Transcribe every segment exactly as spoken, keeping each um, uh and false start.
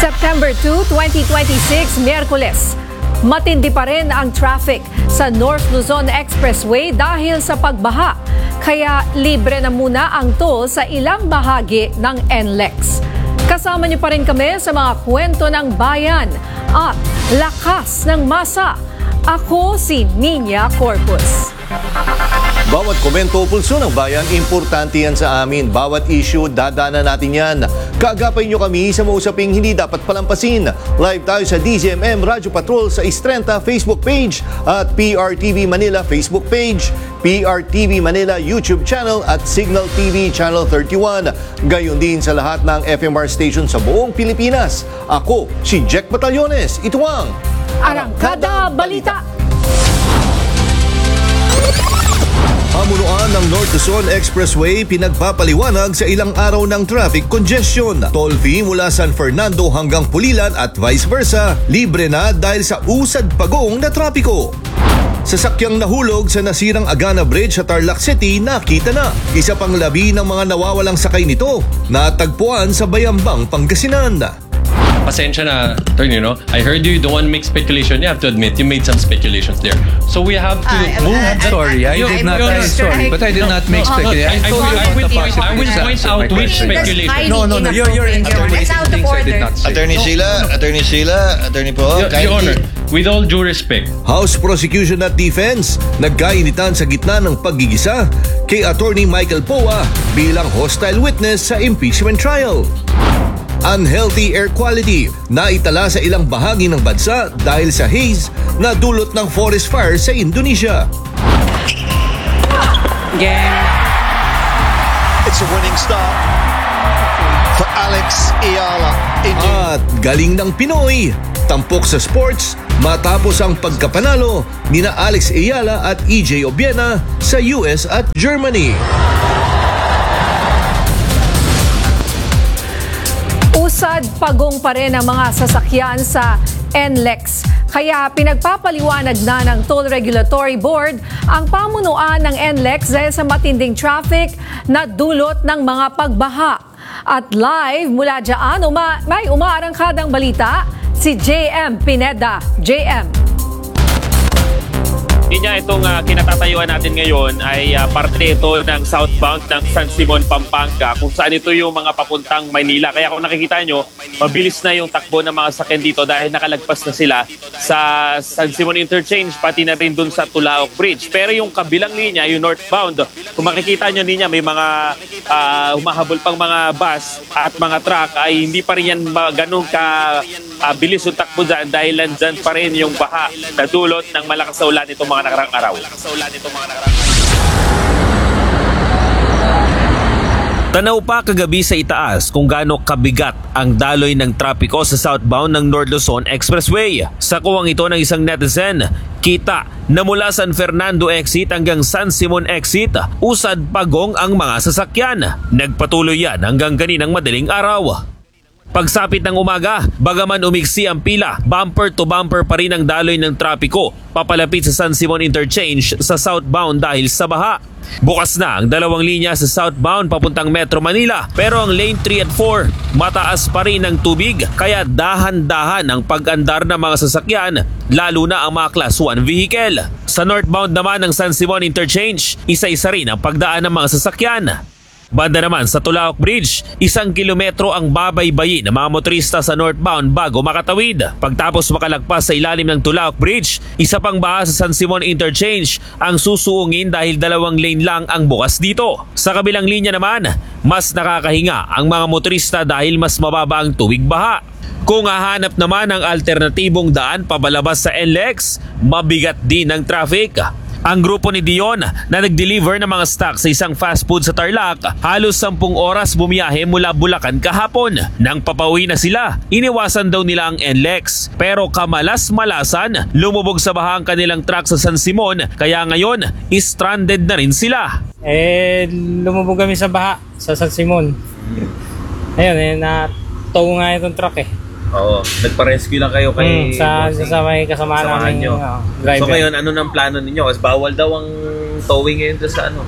September second, twenty twenty-six, Miyerkules. Matindi pa rin ang traffic sa North Luzon Expressway dahil sa pagbaha. Kaya libre na muna ang toll sa ilang bahagi ng N L E X. Kasama niyo pa rin kami sa mga kwento ng bayan at lakas ng masa. Ako si Nina Corpus. Bawat komento o pulso ng bayan, importante yan sa amin. Bawat issue, dadaanan natin yan. Kaagapay nyo kami sa mausaping hindi dapat palampasin. Live tayo sa D Z M M Radyo Patrol sa Istrenta Facebook page at P R T V Manila Facebook page, P R T V Manila YouTube channel at Signal T V Channel thirty-one. Gayon din sa lahat ng F M R station sa buong Pilipinas. Ako, si Jack Batallones. Ito ang Arangkada Balita. Pamunuan ng North Luzon Expressway pinagpapaliwanag sa ilang araw ng traffic congestion. Toll fee mula San Fernando hanggang Pulilan at vice versa, libre na dahil sa usad pagong na trapiko. Sasakyang nahulog sa nasirang Agana Bridge sa Tarlac City nakita na. Isa pang labi ng mga nawawalang sakay nito, natagpuan sa Bayambang, Pangasinan. Pasensya na, attorney, you know, I heard you don't want to make speculation. You have to admit, you made some speculations there. So we have to Uh, move. uh, Sorry, I You- did not. you- I'm sorry, but I did not make No, speculation. I- I told will- you I about will- the possible I will results point of out my which question. speculation. No, no, no. You're you're That's interpreting out of things I did order. not say. Attorney Sheila, Attorney Sheila, Attorney po, Your, Your kindly. Honor, with all due respect, House Prosecution at Defense nagkainitan sa gitna ng paggigisa kay Attorney Michael Poa bilang hostile witness sa impeachment trial. Unhealthy air quality na itala sa ilang bahagi ng bansa dahil sa haze na dulot ng forest fire sa Indonesia. Game. It's a winning start for Alex Ayala. At galing ng Pinoy, tampok sa sports matapos ang pagkapanalo nina Alex Ayala at E J Obiena sa U S at Germany. Usad pagong pa rin ang mga sasakyan sa N L E X. Kaya pinagpapaliwanag na ng Toll Regulatory Board ang pamunuan ng N L E X dahil sa matinding traffic na dulot ng mga pagbaha. At live mula dyan, uma may umaarangkadang balita si J M Pineda. J M. Niya, itong uh, kinatatayuan natin ngayon ay uh, parte ito ng southbound ng San Simon, Pampanga, kung saan ito yung mga papuntang Maynila. Kaya kung nakikita nyo, mabilis na yung takbo ng mga sakyan dito dahil nakalagpas na sila sa San Simon Interchange, pati na rin dun sa Tulaok Bridge. Pero yung kabilang linya, yung northbound, kung makikita nyo niya, may mga uh, humahabol pang mga bus at mga truck, ay hindi pa rin yan ganun ka uh, bilis yung takbo dyan dahil nandyan pa rin yung baha na dulot ng malakas na ulan itong mga nakarang araw. Tanaw pa kagabi sa itaas kung gaano kabigat ang daloy ng trapiko sa southbound ng North Luzon Expressway. Sa kuwang ito ng isang netizen, kita na mula San Fernando exit hanggang San Simon exit, usad pagong ang mga sasakyan. Nagpatuloy yan hanggang kaninang madaling araw. Pagsapit ng umaga, bagaman umiksi ang pila, bumper to bumper pa rin ang daloy ng trapiko papalapit sa San Simon Interchange sa southbound dahil sa baha. Bukas na ang dalawang linya sa southbound papuntang Metro Manila, pero ang lane three at four mataas pa rin ang tubig kaya dahan-dahan ang pag-andar ng mga sasakyan, lalo na ang mga class one vehicle. Sa northbound naman ng San Simon Interchange, isa-isa rin ang pagdaan ng mga sasakyan. Banda naman sa Tulaok Bridge, isang kilometro ang babaybayin ng mga motorista sa northbound bago makatawid. Pagtapos makalagpas sa ilalim ng Tulaok Bridge, isa pang baha sa San Simon Interchange ang susuungin dahil dalawang lane lang ang bukas dito. Sa kabilang linya naman, mas nakakahinga ang mga motorista dahil mas mababa ang tuwig baha. Kung hahanap naman ng alternatibong daan pabalabas sa N L E X, mabigat din ang traffic. Ang grupo ni Dion na nag-deliver ng mga stock sa isang fast food sa Tarlac, halos sampung oras bumiyahe mula Bulacan kahapon. Nang papauwi na sila, iniwasan daw nila ang N L E X. Pero kamalas-malasan, lumubog sa baha ang kanilang truck sa San Simon, kaya ngayon, stranded na rin sila. Eh, lumubog kami sa baha sa San Simon. Ayun, eh, na-tow nga itong truck eh. Oo, nagpa-rescue lang kayo kay Hmm, sa, sa may kasama kasamahan namin nyo. uh, driver. So ngayon, ano nang plano ninyo? Kasi bawal daw ang towing ngayon doon sa ano?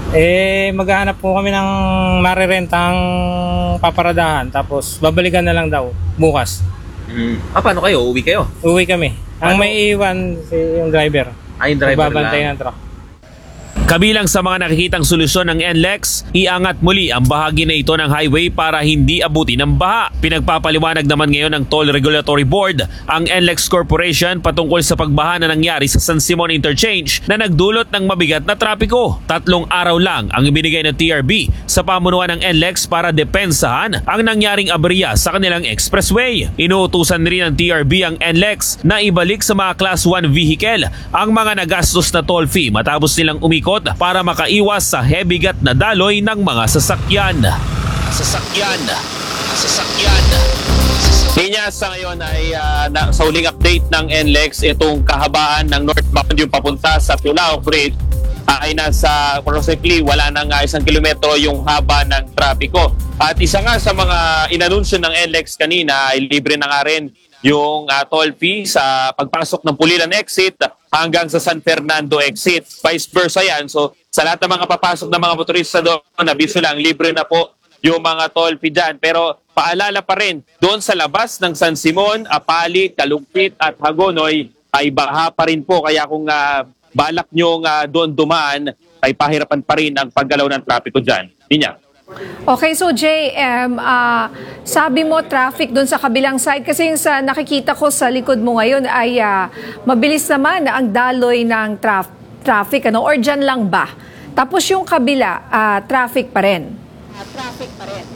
Eh, maghahanap po kami ng marirentang paparadahan. Tapos, babalikan na lang daw bukas. Mm. Ah, paano kayo? Uuwi kayo? Uwi kami. Ang Ano? may iwan si yung driver. Ay, yung driver Magbabantay lang. ng truck. Kabilang sa mga nakikitang solusyon ng N L E X, iangat muli ang bahagi na ito ng highway para hindi abutin ng baha. Pinagpapaliwanag naman ngayon ng Toll Regulatory Board ang N L E X Corporation patungkol sa pagbaha na nangyari sa San Simon Interchange na nagdulot ng mabigat na trapiko. Tatlong araw lang ang ibinigay ng T R B sa pamunuan ng N L E X para depensahan ang nangyaring aberya sa kanilang expressway. Inuutusan rin ng T R B ang N L E X na ibalik sa mga Class one vehicle ang mga nagastos na toll fee matapos nilang umikot para makaiwas sa hebigat na daloy ng mga sasakyan. Sasakyan. Sasakyan. Linya sa ngayon ay uh, na, sa huling update ng N L E X, itong kahabaan ng northbound yung papunta sa Tulao Bridge uh, ay nasa approximately wala nang uh, isang kilometro yung haba ng trapiko. At isa nga sa mga inanunsyo ng N L E X kanina ay libre na nga rin yung uh, toll fee sa pagpasok ng Pulilan exit hanggang sa San Fernando exit. Vice versa yan. So sa lahat ng mga papasok ng mga motorista doon, nabiso lang, libre na po yung mga toll fee dyan. Pero paalala pa rin, doon sa labas ng San Simon, Apali, Kalugpit at Hagonoy ay baha pa rin po. Kaya kung uh, balak nyo uh, doon dumaan, ay pahirapan pa rin ang paggalaw ng trapiko dyan. Ninya. Okay, so J M, ah, sabi mo traffic doon sa kabilang side kasi yung sa nakikita ko sa likod mo ngayon ay ah, mabilis naman ang daloy ng traf- traffic, ano? Or dyan lang ba? Tapos yung kabila, ah, traffic pa rin. traffic pa rin.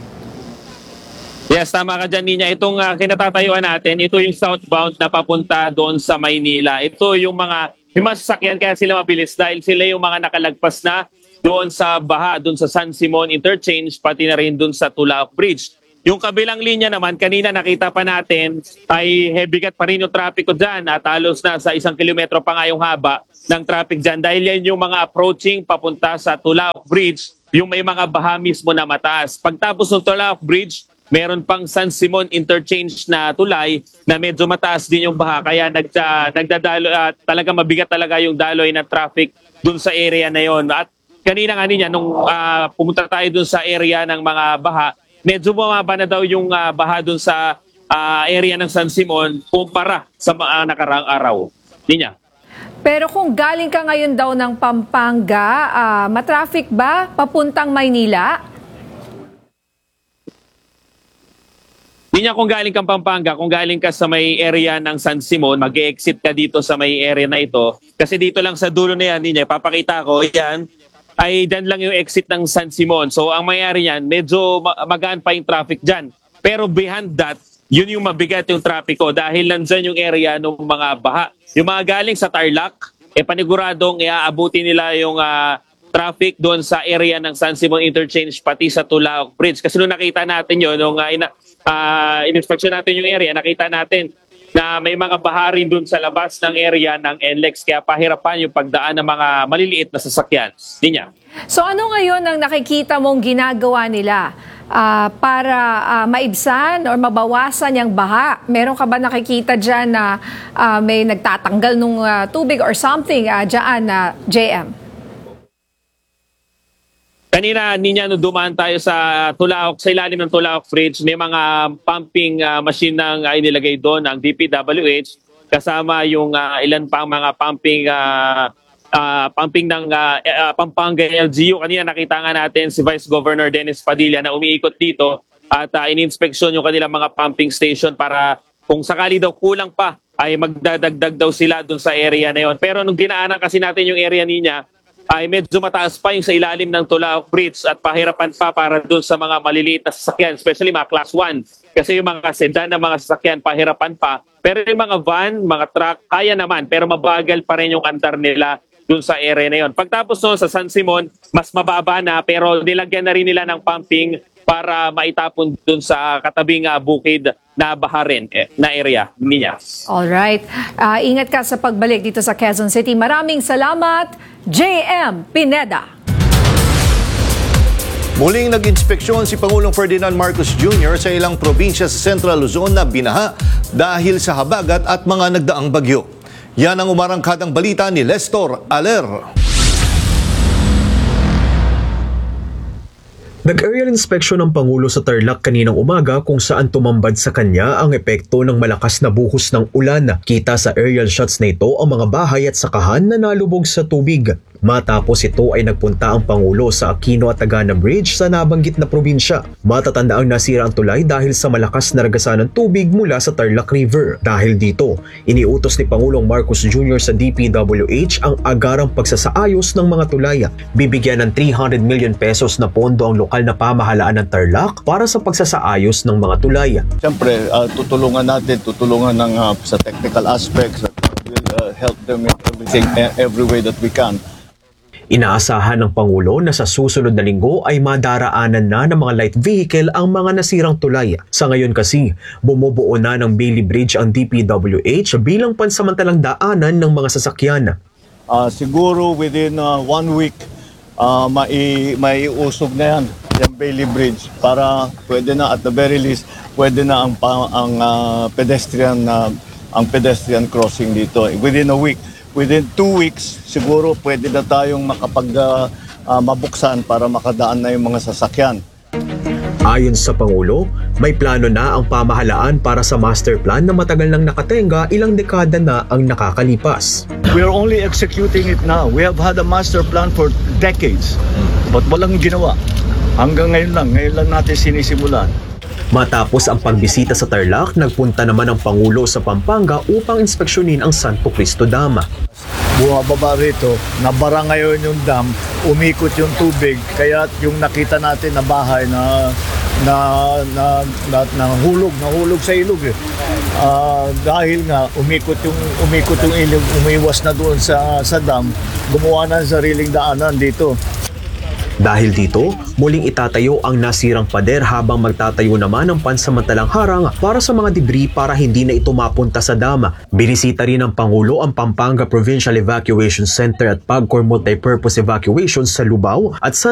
Yes, tama ka dyan, Ninya. Itong uh, kinatatayuan natin, ito yung southbound na papunta doon sa Maynila. Ito yung mga, yung mga sasakyan kaya sila mabilis dahil sila yung mga nakalagpas na doon sa baha, doon sa San Simon Interchange, pati na rin doon sa Tulao Bridge. Yung kabilang linya naman, kanina nakita pa natin, ay hebigat pa rin yung trapiko dyan at halos na sa isang kilometro pa nga yung haba ng traffic dyan. Dahil yan yung mga approaching papunta sa Tulao Bridge, yung may mga baha mismo na mataas. Pagtapos ng Tulao Bridge, meron pang San Simon Interchange na tulay na medyo mataas din yung baha. Kaya nagda, nagdadalo, uh, talaga mabigat talaga yung daloy ng traffic doon sa area na yon. At kanina nga niya, nung uh, pumunta tayo dun sa area ng mga baha, medyo bumaba na daw yung uh, baha dun sa uh, area ng San Simon kumpara sa mga uh, nakaraang araw. Ninya. Pero kung galing ka ngayon daw ng Pampanga, ah, matraffic ba papuntang Maynila? Ninya, kung galing kang Pampanga, kung galing ka sa may area ng San Simon, mag-exit ka dito sa may area na ito. Kasi dito lang sa dulo na yan, Ninya, papakita ko, yan, ay dyan lang yung exit ng San Simon. So ang mangyari yan, medyo magaan pa yung traffic dyan. Pero behind that, yun yung mabigat yung trapiko dahil nandyan yung area ng mga baha. Yung mga galing sa Tarlac, eh paniguradong iaabuti nila yung uh, traffic doon sa area ng San Simon Interchange pati sa Tulao Bridge. Kasi nung nakita natin yun, nung uh, ina, uh, in-inspection natin yung area, nakita natin na may mga baha rin doon sa labas ng area ng N L E X. Kaya pahirapan yung pagdaan ng mga maliliit na sasakyan. Ninya. So ano ngayon ang nakikita mong ginagawa nila ah, para ah, maibsan or mabawasan yung baha? Meron ka ba nakikita dyan na ah, may nagtatanggal ng ah, tubig or something ah, dyan na J M? Kanina, Ninya, no, dumaan tayo sa Tulao, sa ilalim ng Tulao Bridge, may mga pumping uh, machine nang uh, inilagay doon ng D P W H kasama yung uh, ilan pang mga pumping uh, uh, pumping ng uh, uh, Pampanga L G U. Kanina nakita nga natin si Vice Governor Dennis Padilla na umiikot dito at uh, in-inspeksyon yung kanilang mga pumping station para kung sakali daw kulang pa ay magdadagdag daw sila doon sa area na yon. Pero nung dinaanan kasi natin yung area niya, ay medyo mataas pa yung sa ilalim ng Tulao Bridge at pahirapan pa para doon sa mga maliliit na sasakyan, especially mga class one. Kasi yung mga sedan na mga sasakyan, pahirapan pa. Pero yung mga van, mga truck, kaya naman. Pero mabagal pa rin yung andar nila doon sa area na yon. Pagtapos noon sa San Simon, mas mababa na pero nilagyan na rin nila ng pumping para maitapon doon sa katabing uh, bukid na baharin eh, na area niya. Alright. Uh, ingat ka sa pagbalik dito sa Quezon City. Maraming salamat, J M Pineda. Muling nag-inspeksyon si Pangulong Ferdinand Marcos Junior sa ilang probinsya sa Central Luzon na binaha dahil sa habagat at mga nagdaang bagyo. Yan ang umarangkadang balita ni Lestor Aler. Nag-aerial inspection ng Pangulo sa Tarlac kaninang umaga kung saan tumambad sa kanya ang epekto ng malakas na buhos ng ulan. Kita sa aerial shots na ito ang mga bahay at sakahan na nalubog sa tubig. Matapos ito ay nagpunta ang Pangulo sa Aquino at Tagana Bridge sa nabanggit na probinsya. Matatanda ang nasira ang tulay dahil sa malakas na ragasan ng tubig mula sa Tarlac River. Dahil dito, iniutos ni Pangulong Marcos Junior sa D P W H ang agarang pagsasaayos ng mga tulay. Bibigyan ng three hundred million pesos na pondo ang lokal na pamahalaan ng Tarlac para sa pagsasaayos ng mga tulay. Siyempre, uh, tutulungan natin, tutulungan ng, uh, sa technical aspects. That will uh, help them in everything, every way that we can. Inaasahan ng Pangulo na sa susunod na linggo ay madaraanan na ng mga light vehicle ang mga nasirang tulay. Sa ngayon kasi, bumubuo na ng Bailey Bridge ang D P W H bilang pansamantalang daanan ng mga sasakyan. Uh, siguro within uh, one week, uh, mai, maiusog na yan, yung Bailey Bridge, para pwede na, at the very least, pwede na ang, pa, ang uh, pedestrian uh, ang pedestrian crossing dito. Within a week, within two weeks, siguro pwede na tayong makapag uh, uh, mabuksan para makadaan na yung mga sasakyan. Ayon sa Pangulo, may plano na ang pamahalaan para sa master plan na matagal nang nakatenga, ilang dekada na ang nakakalipas. We are only executing it now. We have had a master plan for decades, but walang ginawa. Hanggang ngayon lang, ngayon lang natin sinisimulan. Matapos ang pagbisita sa Tarlac, nagpunta naman ang Pangulo sa Pampanga upang inspeksyonin ang Santo Cristo Dam. Bumababa rito, nabara ngayon yung dam, umikot yung tubig, kaya yung nakita natin na bahay na na na, na, na hulog, nahulog sa ilog eh. Uh, dahil nga umikot yung umikot yung ilog, umiwas na doon sa sa dam, gumawa na ng sariling daanan dito. Dahil dito, muling itatayo ang nasirang pader habang magtatayo naman ang pansamantalang harang para sa mga debris para hindi na ito mapunta sa dam. Binisita rin ng Pangulo ang Pampanga Provincial Evacuation Center at Pagcor Multipurpose Evacuation sa Lubao at sa